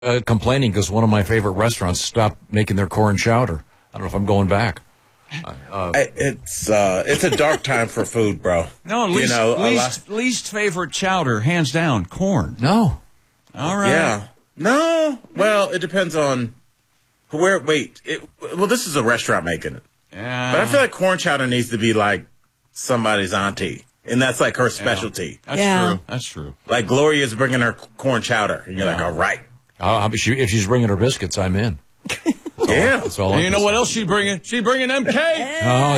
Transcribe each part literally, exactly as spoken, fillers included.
uh, complaining because one of my favorite restaurants stopped making their corn chowder. I don't know if I'm going back. Uh, it's uh, it's a dark time for food, bro. No, least, you know, least, least favorite chowder, hands down, corn. No. All right. Yeah. No. Well, it depends on where. Wait. It, well, this is a restaurant making it. Yeah. But I feel like corn chowder needs to be like somebody's auntie, and that's like her specialty. That's Yeah. true. That's true. Like Gloria's bringing her corn chowder, and you're like, all right. Uh, if she- if she's bringing her biscuits, I'm in. Yeah. That's all. And I'm you know what else she's bringing? She's bringing them cakes. Oh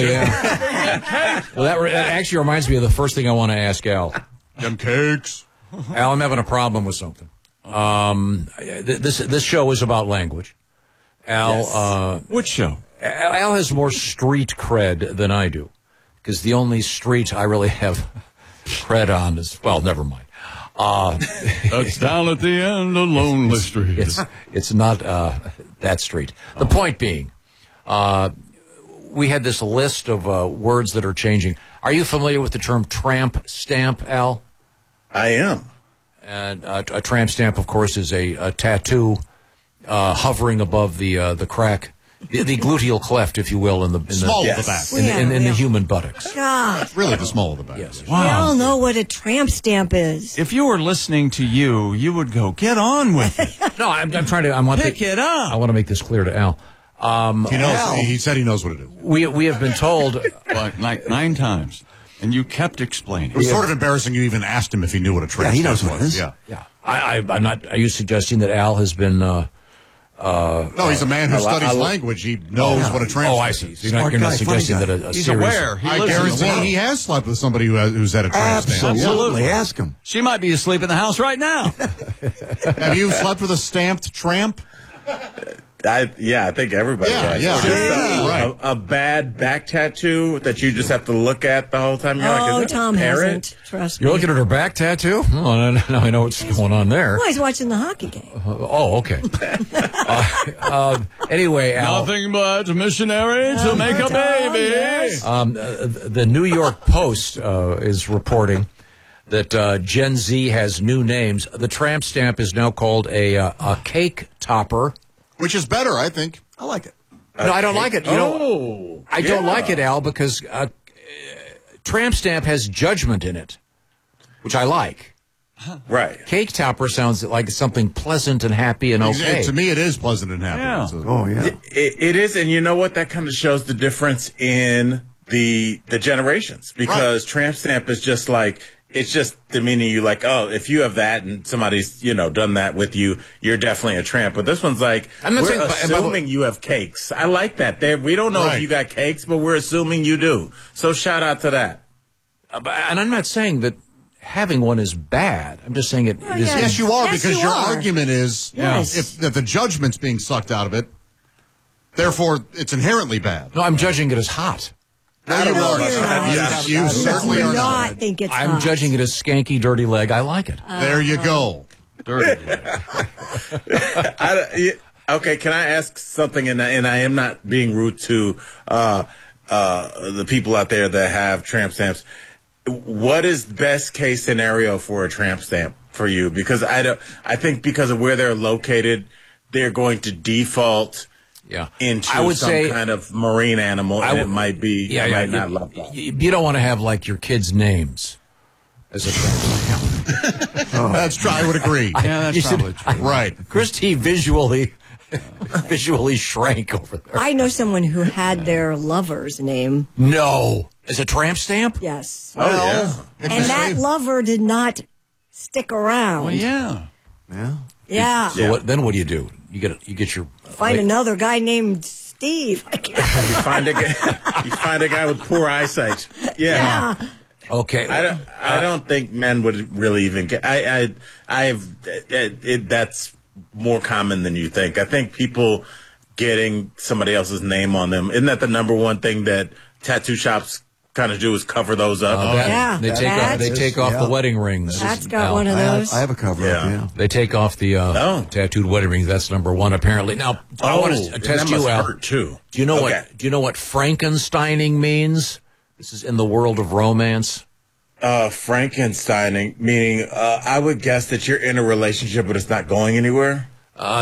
yeah. Well, that, re- that actually reminds me of the first thing I want to ask Al. Them cakes. Al, I'm having a problem with something. Um, th- this this show is about language. Al, Yes. uh, Which show? Al Al has more street cred than I do, because the only street I really have cred on is, well, never mind. Uh, That's down at the end of Lonely Street. it's it's not uh, that street. The point being, uh, we had this list of uh, words that are changing. Are you familiar with the term tramp stamp, Al? I am. And uh, a tramp stamp, of course, is a, a tattoo uh, hovering above the uh, the crack, the, the gluteal cleft, if you will, in the in the, Small Yes. of the back. in, the, in, in the Yeah. human buttocks. God, Really the small of the back. Yes. we all Wow. know what a tramp stamp is. If you were listening to you, you would go, get on with it. No, I'm, I'm trying to. I want Pick to, it up. I want to make this clear to Al. Um, He knows. Al, He said he knows what it is. we we have been told. Like, like nine times. And you kept explaining. It was sort of embarrassing you even asked him if he knew what a trans Yeah, he knows was. what it is. Yeah. Yeah, I, I, I'm not. Are you suggesting that Al has been? Uh, No, he's a man who I li- studies I li- language. He knows what a trans oh, I is. see. So you're not, Smart you're not guy, suggesting funny that guy. a, a He's series. aware. He I lives in the guarantee world. he has slept with somebody who has, who's had a trans stamp. Absolutely. Ask him. She might be asleep in the house right now. Have you slept with a stamped tramp? I, yeah, I think everybody Yeah, has. yeah. Just a, Yeah, right. a, a bad back tattoo that you just have to look at the whole time. You're like, Oh, is that a Tom parrot? hasn't. Trust me. You're looking at her back tattoo? Oh, now now I know what's going on there. Oh, he's watching the hockey game. Oh, okay. uh, uh, anyway, Al, Nothing but missionary to make a baby. yes. um, uh, the New York Post uh, is reporting that uh, Gen Z has new names. The tramp stamp is now called a uh, a cake topper. Which is better, I think. I like it. No, I don't like it. You know, Oh, I don't yeah. like it, Al, because uh, uh, tramp stamp has judgment in it, which I like. Right. Cake topper sounds like something pleasant and happy and okay. To me, it is pleasant and happy. Yeah. It's a- Oh, yeah. It, it is, and you know what? That kind of shows the difference in the the generations, because tramp stamp is just like, it's just demeaning you, like, oh, if you have that and somebody's, you know, done that with you, you're definitely a tramp. But this one's like, I'm not we're saying- but- but- assuming you have cakes. I like that. They, we don't know Right. if you got cakes, but we're assuming you do. So shout out to that. Uh, but- and I'm not saying that having one is bad. I'm just saying it, it is. yeah. Yes, you are, Yes, because you your are. argument is Yes. if that the judgment's being sucked out of it, therefore it's inherently bad. No, I'm judging it as hot. I don't No, know about you're that. not. Yeah. You, you certainly do are not not. think it's I'm hot. judging it as skanky, dirty leg. I like it. There you go. Dirty. I, yeah, okay, can I ask something? And I, and I am not being rude to uh, uh, the people out there that have tramp stamps. What is best case scenario for a tramp stamp for you? Because I don't. I think because of where they're located, they're going to default Yeah. into I would some say, kind of marine animal, I and would- it might be. yeah, you yeah. might not you, love that. you, you don't want to have like your kids' names as a tramp stamp. That's true. I would agree. Yeah, that's You should- probably true. Right. Christy visually, visually shrank over there. I know someone who had their lover's name. No, as a tramp stamp. Yes. Oh yeah. And that lover did not stick around. Well, yeah. Yeah. Yeah. So what, then what do you do? You get you get your Find another guy named Steve. I guess. You find a guy. You find a guy with poor eyesight. Yeah. Yeah. Okay. I don't. I don't think men would really even get. I. I. I've. It, it, that's more common than you think. I think people getting somebody else's name on them, isn't that the number one thing that tattoo shops kind of do, is cover those up? Uh, that- Yeah, they take off, that's- they take off Yeah. the wedding rings. That's got Al. one of I have, those. I have a cover Yeah. up, yeah. They take off the uh, Oh. tattooed wedding rings. That's number one, apparently. Now, I want to and test that must you, Al. hurt too. Do you know Okay. what? Do you know what Frankensteining means? This is in the world of romance. Uh, Frankensteining, meaning uh, I would guess that you're in a relationship, but it's not going anywhere.